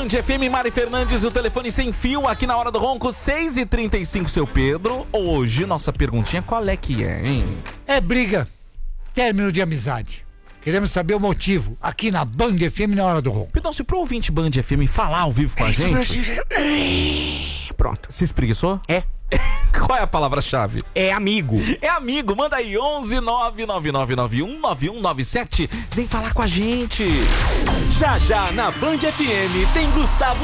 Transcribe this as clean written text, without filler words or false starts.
Band FM, Mari Fernandes, o telefone sem fio aqui na Hora do Ronco, 6h35, seu Pedro. Hoje, nossa perguntinha, qual é que é, hein? É briga, término de amizade. Queremos saber o motivo aqui na Band FM na Hora do Ronco. Então, se pro ouvinte Band FM falar ao vivo com a gente... Pronto. Se espreguiçou? É. Qual é a palavra-chave? É amigo. É amigo, manda aí 11-99991-9197. Vem falar com a gente. Já já na Band FM tem Gustavo